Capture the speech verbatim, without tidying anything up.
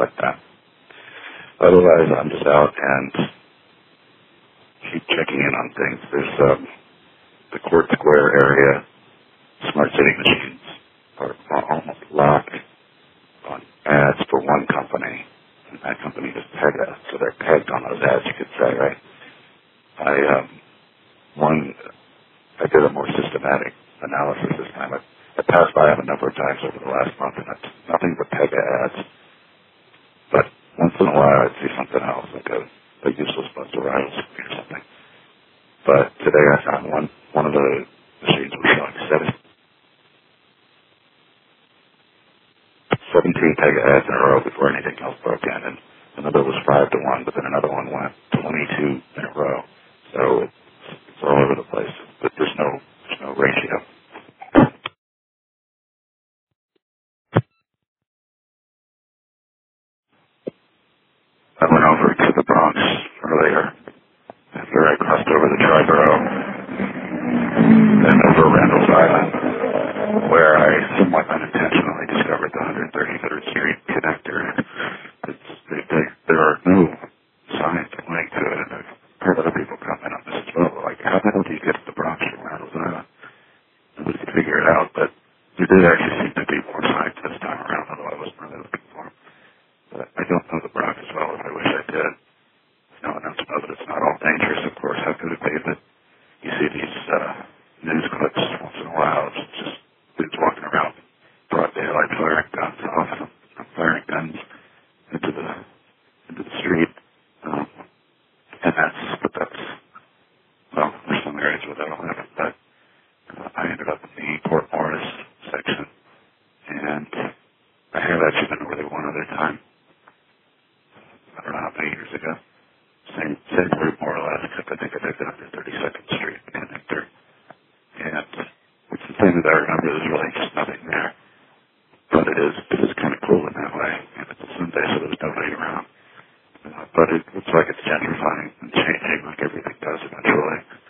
like that. Otherwise, I'm just out and keep checking in on things. There's um, the Court Square area smart city machines are almost locked on ads for one company, and that company is Pega, so they're pegged on those ads, you could say, right? I um, one, I did a more systematic analysis this time. I, I passed by them a number of times over the last month, and it's nothing but Pega ads. But once in a while, I'd see something else, like a, a useless Buster Rhymes or something. But today I found one, one of the machines was showing seven, seventeen Pega ads in a row before anything else broke in, and another was five to one, but then another one went twenty-two in a row. So it's, it's all over the place, but there's no, there's no ratio. I went over to the Bronx earlier after I crossed over the Triborough and over Randall's Island, where I somewhat unintentionally discovered the one thirty-third Street connector. It's, they, they, there are no signs pointing to it, and I've heard other people comment on this as well. Like, how the hell do you get to the Bronx from Randall's Island? Nobody could figure it out, but there did actually seem to be more signs this time around, although I wasn't really looking for them. But I don't know the Bronx as well as I wish I did. No one else knows that it's not all dangerous, of course. How could it be that you see these uh, news clips once in a while? It's just dudes walking around broad daylight firing guns off them, firing guns into the into the street. Um, and that's, but that's, well, there's some areas where that'll happen, but uh, I ended up in the Port Morris section, and I have actually been over there one other time. I don't know how many years ago. Same, same route more or less, except I think I did it under thirty-second Street connector. And it's the thing that I remember, there's really just nothing there. But it is, it is kind of cool in that way. And it's a Sunday, so there's nobody around. Uh, but it looks like it's gentrifying and changing like everything does eventually.